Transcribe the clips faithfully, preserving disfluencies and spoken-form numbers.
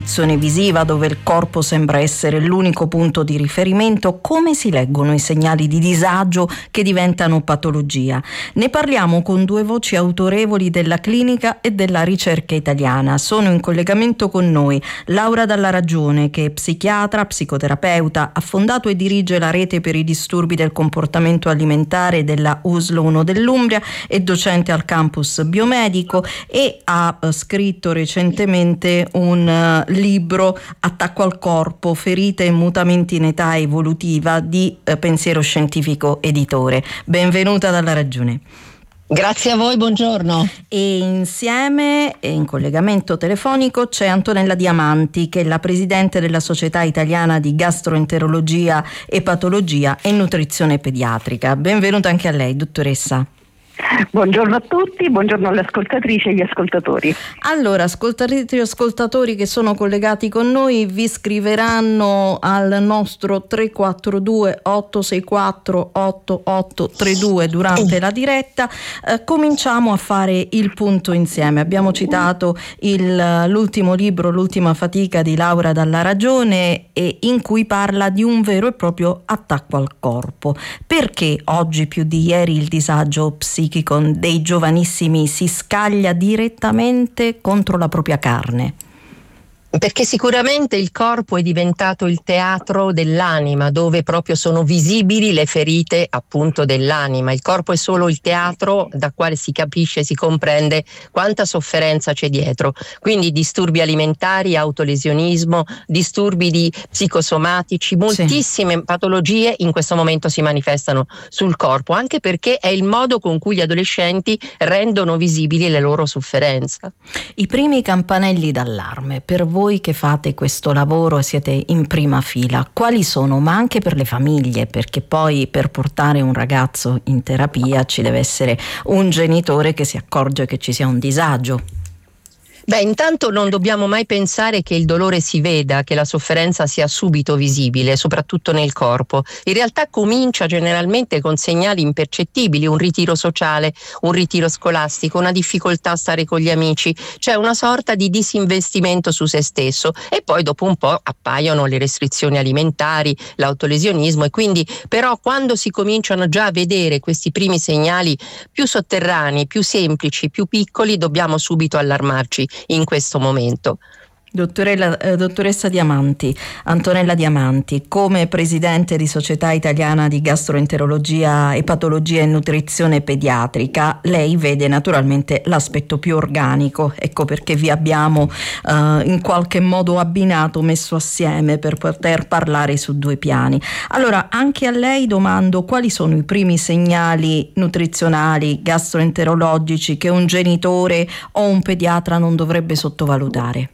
visiva dove il corpo sembra essere l'unico punto di riferimento, come si leggono i segnali di disagio che diventano patologia? Ne parliamo con due voci autorevoli della clinica e della ricerca italiana. Sono in collegamento con noi Laura Dalla Ragione, che è psichiatra, psicoterapeuta, ha fondato e dirige la rete per i disturbi del comportamento alimentare della U S L uno dell'Umbria, è docente al campus biomedico e ha eh, scritto recentemente un uh, libro Attacco al corpo, ferite e mutamenti in età evolutiva di eh, Pensiero Scientifico Editore. Benvenuta Dalla Ragione. Grazie a voi, buongiorno. E insieme, in collegamento telefonico, c'è Antonella Diamanti, che è la presidente della Società Italiana di Gastroenterologia, Epatologia e Nutrizione Pediatrica. Benvenuta anche a lei, dottoressa. Buongiorno a tutti, buongiorno alle ascoltatrici e agli ascoltatori. Allora, ascoltatrici e ascoltatori che sono collegati con noi vi scriveranno al nostro tre quattro due otto sei quattro otto otto tre due durante la diretta. Eh, cominciamo a fare il punto insieme. Abbiamo citato il, l'ultimo libro, L'ultima fatica di Laura Dalla Ragione, e in cui parla di un vero e proprio attacco al corpo. Perché oggi più di ieri il disagio psichico dei giovanissimi si scaglia direttamente contro la propria carne? Perché sicuramente il corpo è diventato il teatro dell'anima, dove proprio sono visibili le ferite appunto dell'anima. Il corpo è solo il teatro da quale si capisce, si comprende quanta sofferenza c'è dietro. Quindi disturbi alimentari, autolesionismo, disturbi di psicosomatici, moltissime sì. patologie in questo momento si manifestano sul corpo, anche perché è il modo con cui gli adolescenti rendono visibili le loro sofferenze. I primi campanelli d'allarme per voi Voi che fate questo lavoro e siete in prima fila, quali sono? Ma anche per le famiglie, perché poi per portare un ragazzo in terapia ci deve essere un genitore che si accorge che ci sia un disagio. Beh, intanto non dobbiamo mai pensare che il dolore si veda, che la sofferenza sia subito visibile, soprattutto nel corpo. In realtà comincia generalmente con segnali impercettibili, un ritiro sociale, un ritiro scolastico, una difficoltà a stare con gli amici, cioè una sorta di disinvestimento su se stesso, e poi dopo un po' appaiono le restrizioni alimentari, l'autolesionismo, e quindi però quando si cominciano già a vedere questi primi segnali più sotterranei, più semplici, più piccoli, dobbiamo subito allarmarci in questo momento. Dottorella, eh, dottoressa Diamanti, Antonella Diamanti, come presidente di Società Italiana di Gastroenterologia, Epatologia e Nutrizione Pediatrica, lei vede naturalmente l'aspetto più organico, ecco perché vi abbiamo eh, in qualche modo abbinato, messo assieme per poter parlare su due piani. Allora, anche a lei domando quali sono i primi segnali nutrizionali, gastroenterologici che un genitore o un pediatra non dovrebbe sottovalutare?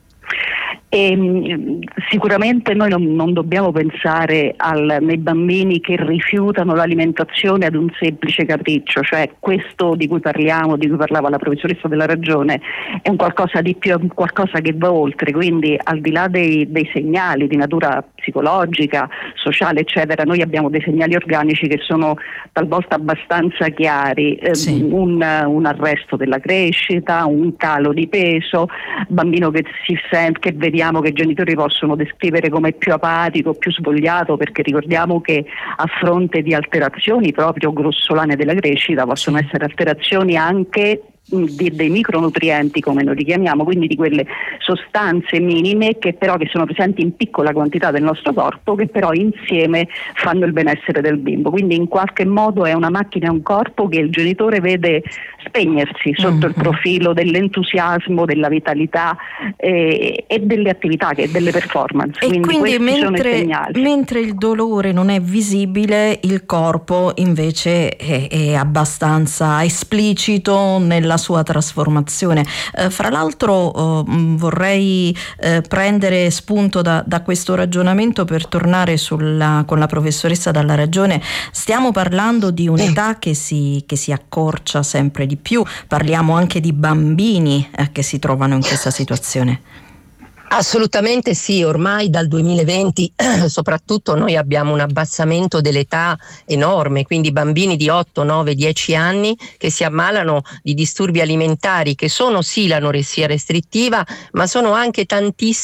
E, sicuramente noi non, non dobbiamo pensare al, nei bambini che rifiutano l'alimentazione ad un semplice capriccio, cioè questo di cui parliamo, di cui parlava la professoressa Dalla Ragione, è un qualcosa di più, è un qualcosa che va oltre, quindi al di là dei, dei segnali di natura psicologica, sociale eccetera, noi abbiamo dei segnali organici che sono talvolta abbastanza chiari, sì. eh, un, un arresto della crescita, un calo di peso, bambino che si sente, che vediamo che i genitori possono descrivere come più apatico, più svogliato, perché ricordiamo che a fronte di alterazioni proprio grossolane della crescita possono essere alterazioni anche di, dei micronutrienti, come noi li chiamiamo, quindi di quelle sostanze minime che però che sono presenti in piccola quantità del nostro corpo, che però insieme fanno il benessere del bimbo. Quindi in qualche modo è una macchina, è un corpo che il genitore vede spegnersi sotto mm-hmm. il profilo dell'entusiasmo, della vitalità eh, e delle attività, che delle performance. E quindi, quindi questi sono i mentre, segnali. mentre il dolore non è visibile, il corpo invece è, è abbastanza esplicito nella sua trasformazione. Eh, fra l'altro eh, vorrei eh, prendere spunto da, da questo ragionamento per tornare sulla, con la professoressa Dalla Ragione. Stiamo parlando di un'età che si, che si accorcia sempre di più, parliamo anche di bambini eh, che si trovano in questa situazione. Assolutamente sì, ormai dal duemilaventi soprattutto noi abbiamo un abbassamento dell'età enorme, quindi bambini di otto, nove, dieci anni che si ammalano di disturbi alimentari che sono sì l'anoressia restrittiva, ma sono anche tantissimi